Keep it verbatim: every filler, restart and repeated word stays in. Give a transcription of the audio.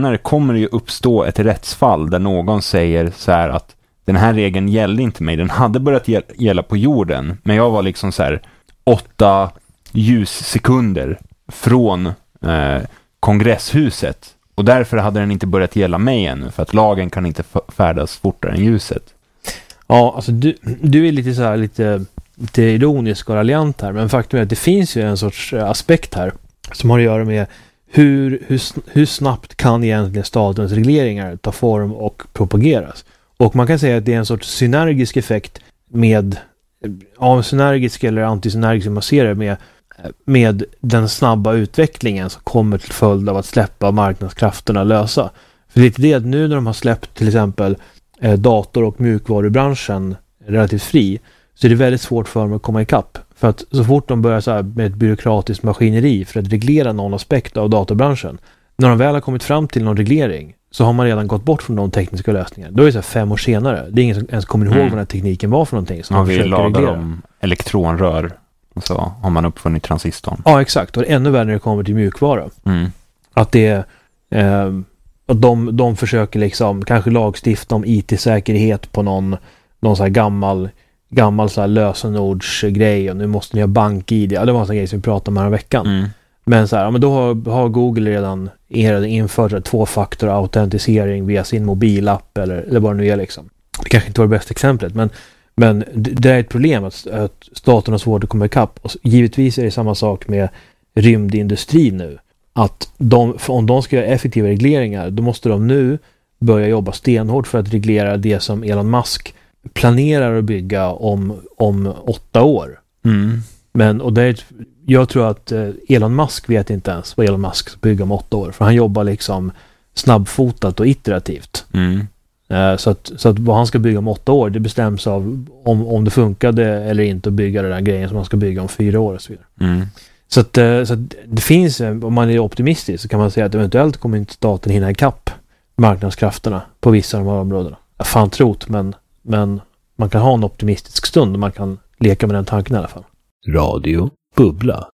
senare kommer det ju uppstå ett rättsfall där någon säger så här att den här regeln gällde inte mig. Den hade börjat gälla på jorden, men jag var liksom så här åtta ljussekunder från eh, kongresshuset. Och därför hade den inte börjat gälla mig ännu, för att lagen kan inte färdas fortare än ljuset. Ja, alltså du, du är lite så här lite, lite ironisk och raljant här, men faktum är att det finns ju en sorts aspekt här som har att göra med hur, hur, hur snabbt kan egentligen statens regleringar ta form och propageras. Och man kan säga att det är en sorts synergisk effekt med, ja, synergisk eller antisynergisk, man ser det med, med den snabba utvecklingen som kommer till följd av att släppa marknadskrafterna lösa. För det är det att nu när de har släppt till exempel eh, dator- och mjukvarubranschen relativt fri, så är det väldigt svårt för dem att komma ikapp. För att så fort de börjar så här med ett byråkratiskt maskineri för att reglera någon aspekt av datorbranschen, när de väl har kommit fram till någon reglering, så har man redan gått bort från de tekniska lösningarna. Då är det så här fem år senare. Det är ingen som ens kommer ihåg mm. vad den här tekniken var för någonting. Som ja, man vi försöker lagar reglera. Om elektronrör, och så har man uppfunnit transistorn. Ja, exakt. Och det är ännu värre när det kommer till mjukvara. Mm. Att det är... Eh, att de, de försöker liksom kanske lagstifta om I T-säkerhet på någon, någon så här gammal, gammal så här lösenordsgrej, och nu måste ni ha bank-I D. Ja, det var en sån grej som vi pratade om här en veckan. Mm. Men så här, ja, men då har, har Google redan infört tvåfaktor-autentisering via sin mobilapp eller, eller vad det nu är liksom. Det kanske inte var det bästa exemplet, men, men det, det är ett problem att, att staten har svårt att komma ikapp. Och givetvis är det samma sak med rymdindustrin nu. Att de, om de ska göra effektiva regleringar, då måste de nu börja jobba stenhårt för att reglera det som Elon Musk planerar att bygga om, om åtta år. Mm. Men, och det är ett, jag tror att Elon Musk vet inte ens vad Elon Musk ska bygga om åtta år. För han jobbar liksom snabbfotat och iterativt. Mm. Så, att, så att vad han ska bygga om åtta år, det bestäms av om, om det funkade eller inte att bygga den där grejen som han ska bygga om fyra år och så vidare. Mm. Så, att, så att det finns, om man är optimistisk så kan man säga att eventuellt kommer inte staten hinna ikapp marknadskrafterna på vissa av de här områdena. Jag fan trott, men, men man kan ha en optimistisk stund och man kan leka med den tanken i alla fall. Radio Bubbla.